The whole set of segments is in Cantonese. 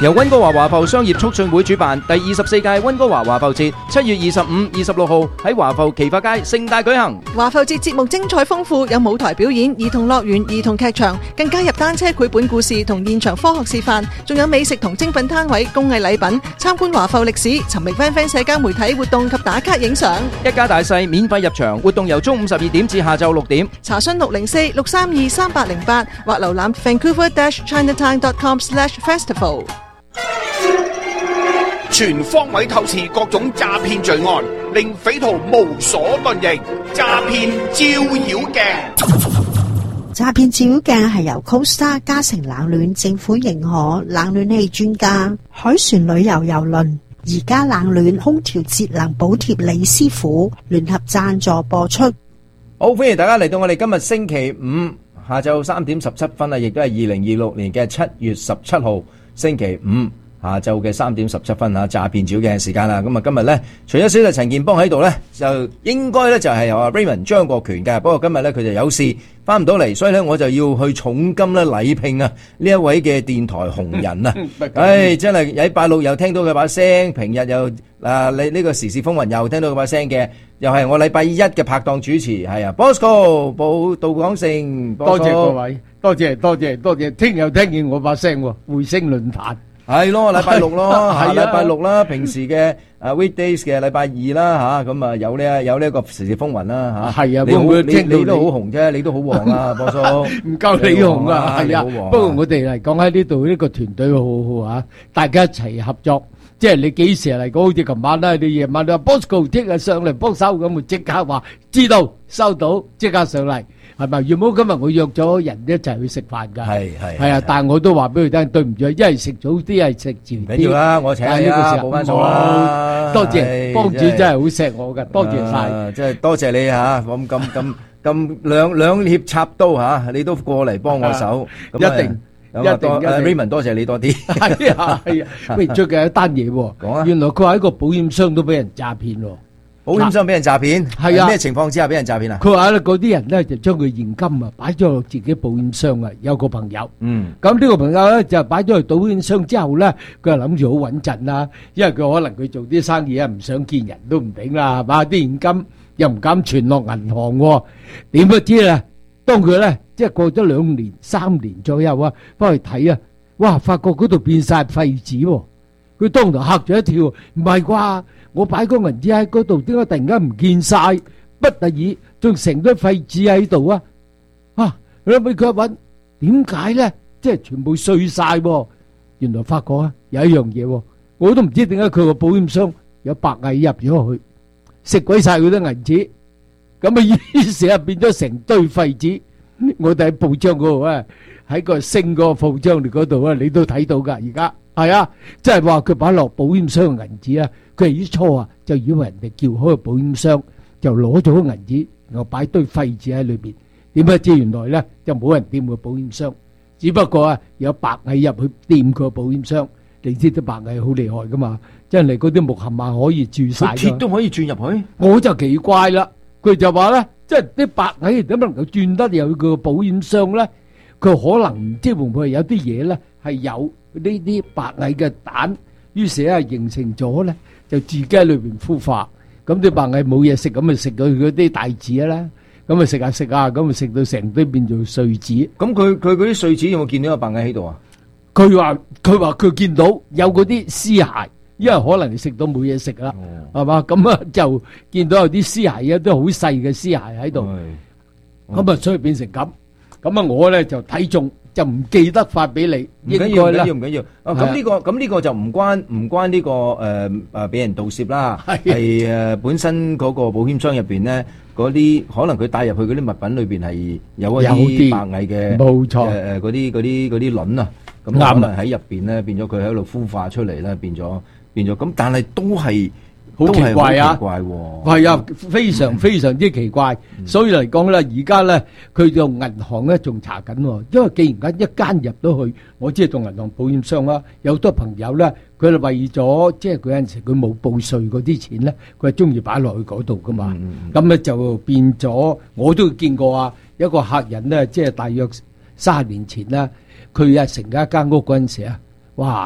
由溫哥華華埠商業促進會主辦第24屆溫哥華華埠節，7月25、26號喺華埠奇發街盛大舉行。 華埠節節目精彩豐富，有舞台表演、兒童樂園、兒童劇場，更加入單車繪本故事同現場科學示範，仲有美食同精品攤位、工藝禮品，參觀華埠歷史，尋覓 FanFan 社交媒體活動及打卡影相。 一家大細免費入場，活動由中午12點至下晝6點。 查詢604-632-3808或瀏覽 Vancouver-Chinatown.com/festival。 全方位透視各種詐騙罪案，令匪徒無所遁形。詐騙照妖鏡， 詐騙照妖鏡係由 Costa 嘉誠冷暖政府認可冷暖氣專家海船旅遊郵輪而家冷暖空調節能補貼李師傅聯合贊助播出。 好，歡迎大家嚟到我哋今日星期五下晝3點17分啊，亦都係2026年嘅7月17號星期五下晝嘅3點17分啊，詐騙照嘅時間啦。咁啊，今日咧除咗小弟陳健邦喺度咧，就應該咧就係由阿 Raymond 張國權嘅。不過今日咧佢就有事翻唔到嚟，所以咧我就要去重金咧禮聘啊呢一位嘅電台紅人啊。唉，真係禮拜六又聽到佢把聲，平日又你呢個時事風雲又聽到佢把聲嘅，又係我禮拜一嘅拍檔主持，係啊 Bosco 杜廣盛。 多謝各位，多謝，聽日聽見我把聲喎，匯星論壇。 係咯，禮拜六咯，係禮拜六啦。平時嘅weekdays 嘅禮拜二啦吓，咁啊有呢一個時事風雲啦吓。係啊，你都好紅啫，你都好旺啊，波叔。唔夠你紅啊，係啊。 不過我哋嚟講喺呢度呢個團隊好好啊，大家一齊合作。即係你幾時嚟講？好似琴晚啦，你夜晚你話 Bosco 聽日上嚟幫手咁，我即刻話知道收到，即刻上嚟。係咪？如果今日我約咗人一齊去食飯㗎，係啊，但係我都話俾佢聽，對唔住，一係食早啲，一係食遲啲。唔緊要啦，我請你啦，冇翻數啦。多謝幫主真係好錫我㗎，多謝晒， 即係多謝你嚇，咁兩肋插刀嚇，你都過嚟幫我手，一定 Raymond 多謝你多啲。 係啊，喂，最近有單嘢喎，講啊，原來佢話一個保險箱都俾人詐騙喎。 保險箱俾人詐騙， 係啊， 咩情況之下俾人詐騙啊？ 佢話咧，嗰啲人咧就將佢現金啊擺咗落自己保險箱啊。有個朋友，咁呢個朋友咧就擺咗去保險箱之後咧，佢就諗住好穩陣啦，因為佢可能佢做啲生意啊，唔想見人都唔定啦，係嘛？啲現金又唔敢存落銀行，點不知啊？當佢咧即係過咗2年、3年左右啊，翻去睇啊，哇！發覺嗰度變晒廢紙喎，佢當堂嚇咗一跳，唔係啩？我擺個銀紙喺嗰度，點解突然間唔見晒？不得已，仲成堆廢紙喺度啊！啊，佢俾佢一搵，點解咧？即係全部碎晒。原來發覺啊，有一樣嘢，我都唔知點解佢個保險箱有白蟻入咗去，食鬼晒佢啲銀紙。咁啊，於是啊變咗成堆廢紙。我哋喺報章嗰度啊，喺個星個報章嗰度啊，你都睇到噶。而家係啊，即係話佢擺落保險箱嘅銀紙啊。佢起初啊，就以為人哋撬開個保險箱，就攞咗個銀紙，然後擺堆廢紙喺裏邊。點不知原來咧就冇人掂個保險箱，只不過啊有白蟻入去掂個保險箱。你知啲白蟻好厲害噶嘛？真係嗰啲木冚啊可以轉晒， 鐵都可以轉入去。 我就奇怪啦，佢就話咧，即係啲白蟻點能夠轉得入去個保險箱咧？佢可能唔知會唔會有啲嘢咧係有呢啲白蟻嘅蛋，於是咧形成咗咧。就自己喺裏邊孵化，咁啲白蟻冇嘢食，咁咪食到佢嗰啲大紙啦，咁咪食下，咁咪食到成堆變做碎紙。 咁佢嗰啲碎紙有冇見到有白蟻喺度啊？ 佢話佢見到有嗰啲屍骸，因為可能你食到冇嘢食啦，係嘛？咁啊就見到有啲屍骸啊，都好細嘅屍骸喺度，咁啊所以變成咁。咁啊我咧就睇中。就唔記得發俾你，唔緊要，唔緊要。咁呢個就唔關呢個俾人盜竊啦，係本身嗰個保險箱入邊咧，嗰啲可能佢帶入去嗰啲物品裏邊係有一啲白蟻嘅，冇錯，嗰啲卵啊，咁可能喺入邊咧變咗佢喺度孵化出嚟咧，變咗咁，但係都係。好奇怪啊！係啊，非常非常之奇怪。所以嚟講咧，而家咧佢就銀行咧仲查緊，因為既然間一間入到去，我知係做銀行保險箱啦。有好多朋友咧，佢係為咗即係佢有陣時佢冇報稅嗰啲錢咧，佢係中意擺落去嗰度噶嘛。咁咧就變咗，我都見過啊。一個客人咧，即係大約30年前啦，佢啊成家間屋嗰陣時啊，哇！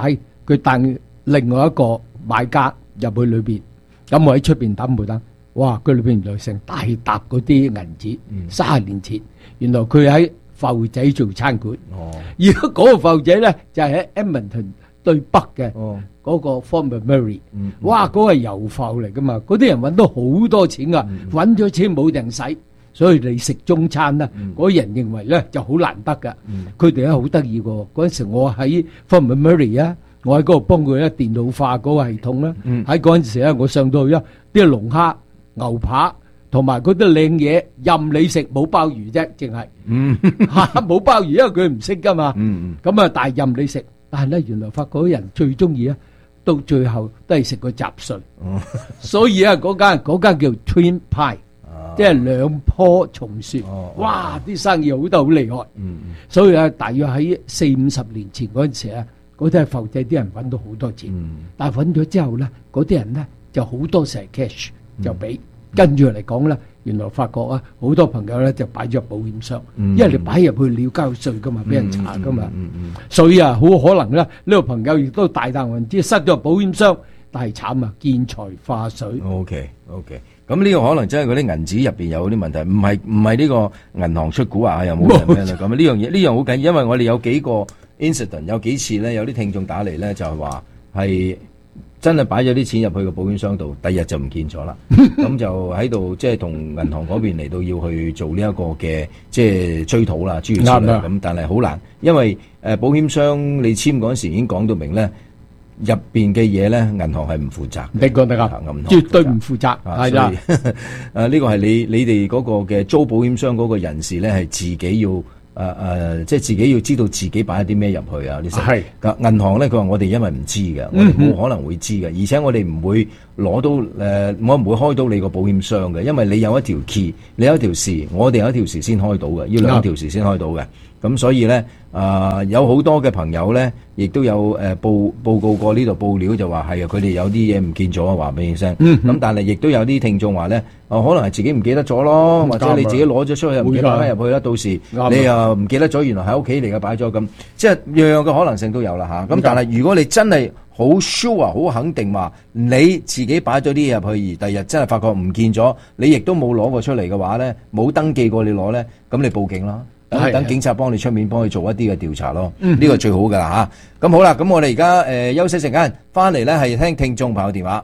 佢帶另外一個買家入去裏邊，咁我喺出邊等冇等，哇！佢裏邊原來成大沓嗰啲銀紙，30年前，原來佢喺埠仔做餐館，而家嗰個埠仔咧就係喺 Edmonton 對北嘅嗰個 Fort McMurray，哇！嗰個係油埠嚟噶嘛，嗰啲人揾到好多錢噶，揾咗錢冇人使。所以你食中餐咧，嗰人認為咧就好難得噶。佢哋咧好得意喎。嗰陣時我喺 Fort McMurray 啊，我喺嗰度幫佢咧電腦化嗰個系統啦。喺嗰陣時咧，我上到去啊，啲龍蝦、牛扒同埋嗰啲靚嘢任你食，冇鮑魚啫，淨係冇鮑魚，因為佢唔識噶嘛。咁啊，但係任你食。但係咧，原來發覺啲人最中意啊，到最後都係食個雜碎。所以啊，嗰間叫 Twin Pie。即係兩棵松樹，哇！啲生意好得好厲害，所以啊，大約喺40-50年前嗰陣時啊，嗰啲係埠仔啲人揾到好多錢，但係揾咗之後咧，嗰啲人咧就好多成 cash 就俾，跟住嚟講咧，原來發覺啊，好多朋友咧就擺咗入保險箱，因為你擺入去你要交稅噶嘛，俾人查噶嘛，所以啊，好可能咧呢個朋友亦都大啖銀紙塞咗入保險箱，但係慘啊，見財化水。 OK。咁呢個可能真係嗰啲銀紙入邊有啲問題，唔係呢個銀行出蠱惑又冇人咩啦。咁呢樣好緊要，因為我哋有幾個 incident， 有幾次咧，有啲聽眾打嚟咧就係話係真係擺咗啲錢入去個保險箱度，第二日就唔見咗啦。咁就喺度即係同銀行嗰邊嚟到要去做呢一個嘅即係追討啦，諸如此類咁，但係好難，因為保險箱你簽嗰陣時已經講到明咧。入邊嘅嘢咧，銀行係唔負責。你講得啱，絕對唔負責，係啦。呢個係你哋嗰個嘅租保險箱嗰個人士咧，係自己要即係自己要知道自己擺啲咩入去啊？呢係銀行咧，佢話我哋因為唔知嘅，我哋冇可能會知嘅，而且我哋唔會攞到我唔會開到你個保險箱嘅，因為你有一條 key， 你有一條匙，我哋有一條匙先開到嘅，要兩條匙先開到嘅。咁所以咧，有好多嘅朋友咧，亦都有報告過呢度報料，就話係啊，佢哋有啲嘢唔見咗啊，話俾你聲。咁但係亦都有啲聽眾話咧，可能係自己唔記得咗咯，或者你自己攞咗出去又唔記得翻入去啦，到時你又唔記得咗，原來喺屋企嚟嘅擺咗咁，即係樣樣嘅可能性都有啦嚇。咁但係如果你真係好 sure 好肯定話你自己擺咗啲嘢入去，而第日真係發覺唔見咗，你亦都冇攞過出嚟嘅話咧，冇登記過你攞咧，咁你報警啦。等警察幫你出面幫佢做一啲嘅調查咯，呢個最好噶啦吓。咁好啦，咁我哋而家休息陣間翻嚟咧，係聽聽眾朋友電話。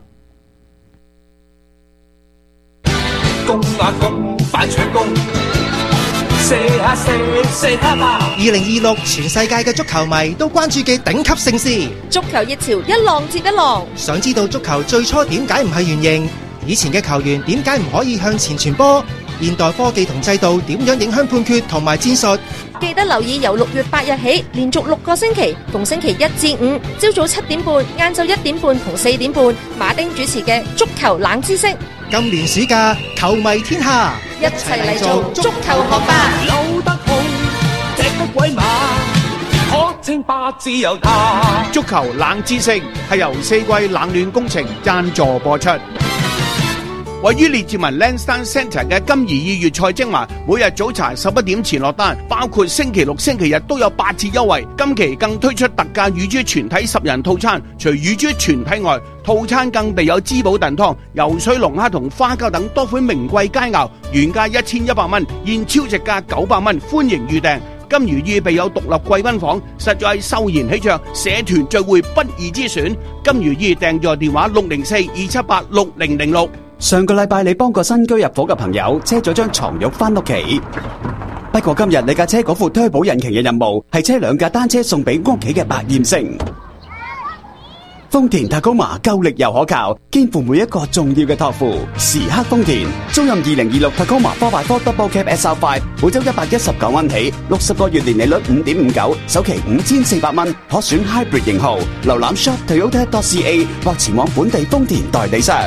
攻啊攻，反搶攻，射啊射，射啊嘛！2026全世界嘅足球迷都關注嘅頂級盛事， 足球熱潮一浪接一浪。 想知道足球最初點解唔係圓形？以前嘅球員點解唔可以向前傳波？現代科技同制度點樣影響判決同埋戰術？ 記得留意由6月8日起，連續6個星期，逢星期1至5，朝早7點半、晏晝1點半同4點半，馬丁主持嘅足球冷知識。 今年暑假，球迷天下， 一齊嚟做足球學霸。 扭得好，踢得鬼馬，可稱霸自由他。 足球冷知識係由四季冷暖工程贊助播出。位於列治文 Lansdowne Centre 嘅金怡意粵菜精華，每日早茶11點前落單，包括星期六、星期日都有8折優惠。今期更推出特價乳豬全體10人套餐，除乳豬全體外，套餐更備有滋補燉湯、游水龍蝦同花膠等多款名貴佳肴，原價1100蚊，現超值價900蚊，歡迎預訂。金如意備有獨立貴賓房，實在係秀賢喜鵲，社團聚會不二之選。金如意訂座電話604-278-6006。 上個禮拜你幫個新居入伙嘅朋友車咗張床褥返屋企，不過今日你架車嗰副推保引擎嘅任務係車2架單車送俾屋企嘅百厭星。豐田 Tacoma 夠力又可靠，肩負每一個重要嘅託付。時刻豐田，租任2026 Tacoma 4x4 Double Cab SR5，每周119蚊起，60個月年利率5.59，首期5400蚊，可選 Hybrid 型號。瀏覽 shop.toyota.ca 或前往本地豐田代理商。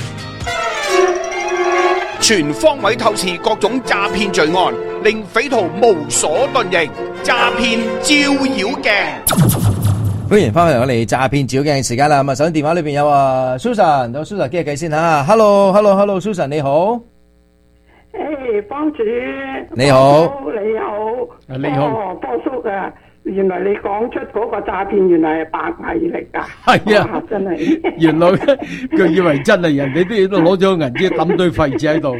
全方位透視各種詐騙罪案，令匪徒無所遁形。詐騙照妖鏡， 歡迎翻嚟我哋詐騙照妖鏡嘅時間啦。咁啊，首先電話裏邊有Susan， 到 Susan 傾下偈先吓。Hello Susan 你好。 幫主， 你好， 你好， 你好， 波叔啊， 原來你講出嗰個詐騙原來係白蟻嚟㗎。 係啊， 真係。 原來佢以為真係人哋都攞咗個銀紙抌堆廢紙喺度。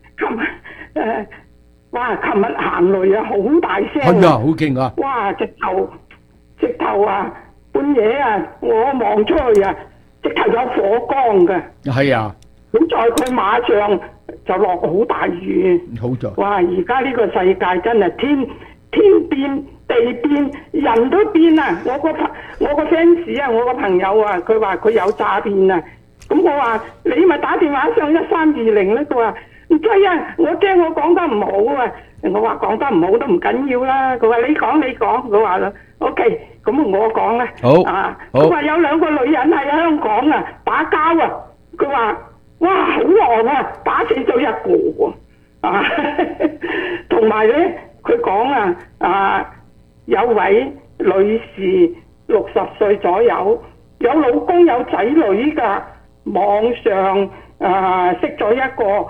哇！琴日行雷啊，好大聲。 係啊，好勁啊！ 哇！直頭啊，半夜啊，我望出去啊，直頭有火光嘅。 係啊。 好在佢馬上就落好大雨。 好在。 哇！而家呢個世界真係天變地變，人都變啊！我個 fans 啊，我個朋友啊，佢話佢有詐騙啊。咁我話你咪打電話上1320咧，佢話唔制啊，我驚我講得唔好啊。我話講得唔好都唔緊要啦。佢話你講，佢話啦 ，OK， 咁我講啦。 好啊，佢話有2個女人喺香港啊打交啊，佢話哇好狼啊，打死咗1個啊，同埋咧佢講啊有位女士60歲左右，有老公有仔女㗎，網上識咗一個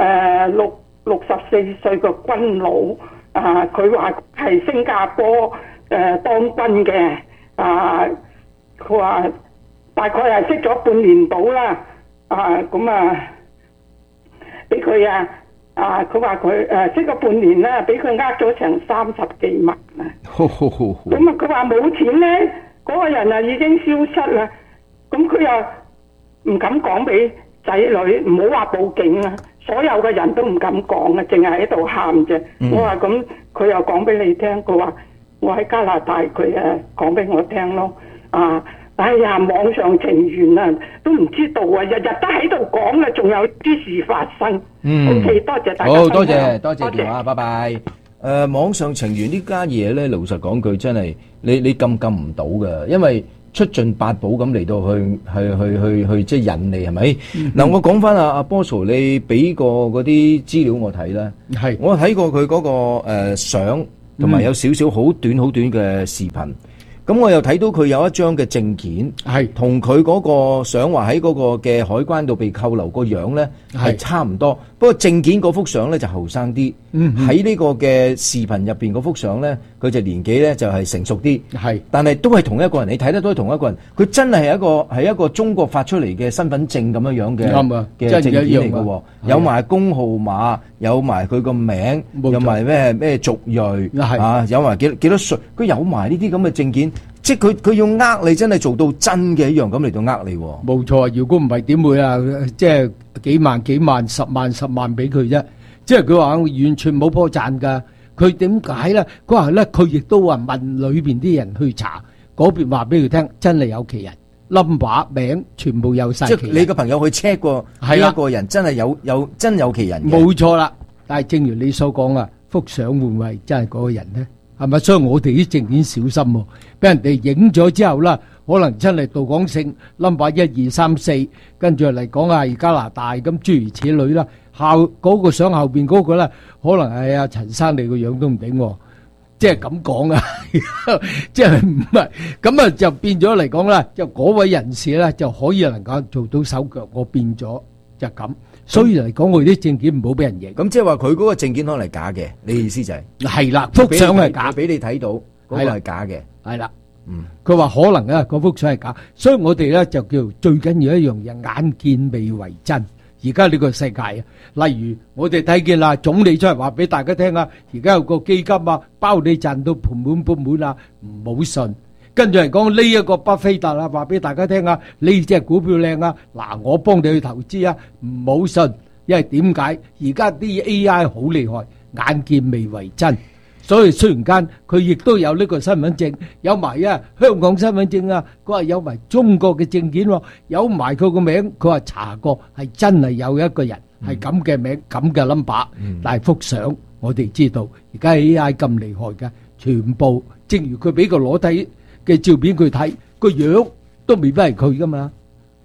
64歲嘅軍佬佢話係新加坡當軍嘅佢話大概係識咗半年到啦咁俾佢佢話佢識咗半年啦，俾佢咗成30幾萬啊！咁佢話冇錢咧，嗰個人已經消失啦。咁佢又唔敢講俾仔女，唔好話報警啊！所有嘅人都唔敢講啊，淨係喺度喊啫。我話咁，佢又講俾你聽，佢話我喺加拿大，佢講俾我聽咯。哎呀，網上情緣啊，都唔知道啊，日日都喺度講啊，仲有啲事發生。OK， 多謝大家。 好多謝電話，拜拜。網上情緣呢家嘢咧，老實講句真係你禁唔到㗎，因為出盡八寶咁嚟到去即係引你係咪？嗱，我講翻阿波叔，你俾過嗰啲資料我睇啦，係我睇過佢嗰個相，同埋有少少好短嘅視頻。咁我又睇到佢有一張嘅證件，係同佢嗰個相話喺嗰個嘅海關度被扣留個樣咧係差唔多，不過證件嗰幅相咧就後生啲，喺呢個嘅視頻入邊嗰幅相咧，佢就年紀咧就係成熟啲，係，但係都係同一個人，你睇得都係同一個人，佢真係係一個中國發出嚟嘅身份證咁樣嘅嘅證件嚟嘅喎，有埋工號碼，有埋佢個名，有埋咩族裔有埋幾多歲，佢有埋呢啲咁嘅證件。即係佢要呃你，真係做到真嘅一樣咁嚟到呃你。 冇錯，如果唔係點會即係幾萬、10萬俾佢啫。即係佢話完全冇破綻㗎。佢點解咧？佢話咧，佢亦都話問裏邊啲人去查，嗰邊話俾佢聽，真係有其人 number 名全部有晒。 即係你個朋友去 check 過呢一個人真係真有其人嘅。 冇錯啦。但係正如你所講啊，幅相會唔會真係嗰個人咧？係咪？所以我哋啲證件小心喎，俾人哋影咗之後啦，可能真係到港姓 number 1234，跟住嚟講啊，加拿大咁諸如此類啦。嗰個相後邊嗰個咧，可能係阿陳生你個樣都唔頂，即係咁講啊，即係唔係咁啊？就變咗嚟講啦，就嗰位人士咧就可以能夠做到手腳，我變咗就咁。所以嚟講，我哋啲證件唔好俾人影。 咁即係話佢嗰個證件可能係假嘅，你意思就係啦，幅相係假， 俾你睇到嗰個係假嘅， 係啦。佢話可能嗰幅相係假，所以我哋咧就叫最緊要一樣嘢，眼見未為真。而家呢個世界啊，例如我哋睇見啦，總理出嚟話俾大家聽啊，而家有個基金啊，包你賺到盆滿缽滿啊，唔好信。跟住嚟講呢一個巴菲特啊，話俾大家聽啊，呢隻股票靚啊，嗱我幫你去投資啊，唔好信，因為點解？而家啲 AI 好厲害，眼見未為真，所以雖然間佢亦都有呢個身份證，有埋香港身份證啊，佢話有埋中國嘅證件喎，有埋佢個名，佢話查過係真係有一個人係咁嘅名咁嘅 number，但係幅相我哋知道，而家 AI 咁厲害嘅，全部正如佢俾個裸體嘅照片佢睇，個樣都未必係佢噶嘛。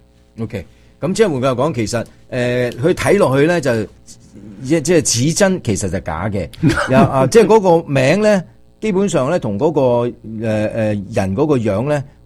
OK， 咁即係換句話講，其實佢睇落去咧就即係似真，其實就假嘅。即係嗰個名咧，基本上咧同嗰個人嗰個樣咧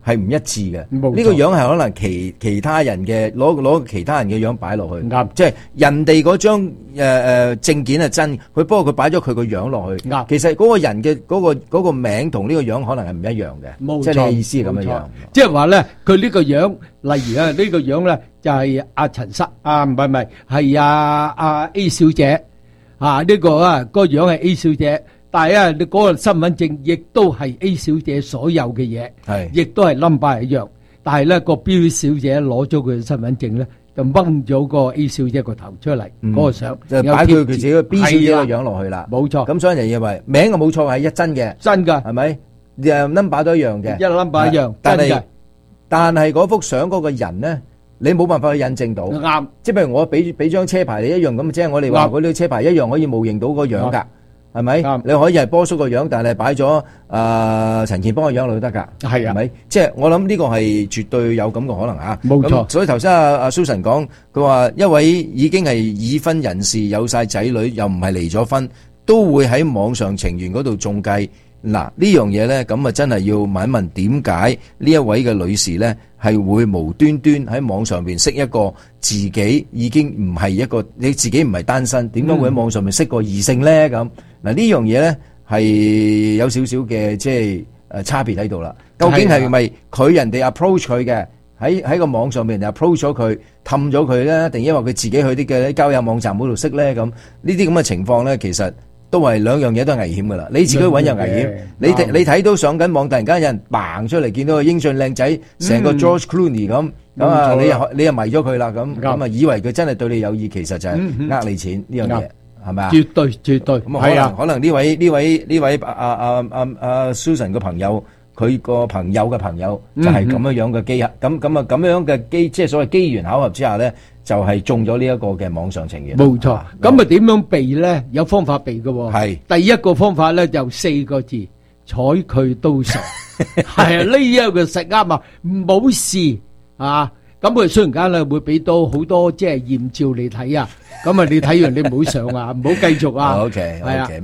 係唔一致嘅。 冇錯呢個樣係可能其他人嘅攞其他人嘅樣擺落去， 啱即係人哋嗰張證件係真，不過佢擺咗佢個樣落去， 啱其實嗰個人嘅嗰個名同呢個樣可能係唔一樣嘅， 冇錯即係你嘅意思係咁樣樣。 即係話咧，佢呢個樣，例如啊，呢個樣咧就係阿陳生啊，唔係係阿 A 小姐啊，呢個啊個樣係 A 小姐。但係啊，你嗰個身份證亦都係 A 小姐所有嘅嘢， 係亦都係 number 一樣。但係咧個 B 小姐攞咗佢嘅身份證咧，就掹咗個 A 小姐個頭出嚟，嗰個相就擺佢自己個 B 小姐個樣落去啦。 冇錯。 咁所以就認為名就冇錯係真嘅， 真㗎， 係咪？number 都一樣嘅， 一 number 一樣， 但係嗰幅相嗰個人咧，你冇辦法去印證到。 啱， 即係譬如我俾張車牌你一樣咁，即係我哋話嗰啲車牌一樣可以冒認到個樣㗎。係咪？你可以係波叔個樣，但係擺咗陳健邦個樣落去得㗎。 係啊， 係咪？即係我諗呢個係絕對有咁嘅可能嚇。 冇錯。 所以頭先阿 Susan 講，佢話一位已經係已婚人士，有晒仔女，又唔係離咗婚，都會喺網上情緣嗰度中計。嗱呢樣嘢咧，咁啊真係要問一問點解呢一位嘅女士咧係會無端端喺網上邊識一個自己已經唔係一個你自己唔係單身，點解會喺網上面識個異性咧？咁嗱呢樣嘢咧係有少少嘅即係差別喺度啦。究竟係咪佢人哋 approach 佢嘅喺個網上面人哋 approach 咗佢氹咗佢咧，定因為佢自己去啲嘅交友網站嗰度識咧？咁呢啲咁嘅情況咧，其實都係兩樣嘢都係危險噶啦，你自己揾又危險，你睇到上緊網，突然間有人嘭出嚟，見到個英俊靚仔，成個 George Clooney 咁，咁啊你又迷咗佢啦，咁啊以為佢真係對你有意，其實就係呃你錢呢樣嘢，係咪啊？ 絕對絕對， 係啊，可能呢位Susan 嘅朋友，佢個朋友嘅朋友就係咁樣嘅機，咁樣嘅機，即係所謂機緣巧合之下咧。就係中咗呢一個嘅網上情緣。 冇錯，咁啊點樣避咧？有方法避嘅喎。 係第一個方法咧，就4個字：睬佢都傻。係啊，呢一個食啱啊，冇事啊。咁佢雖然間咧會俾到好多即係豔照你睇啊，咁啊你睇完你唔好上啊，唔好繼續啊。 OK，係啊。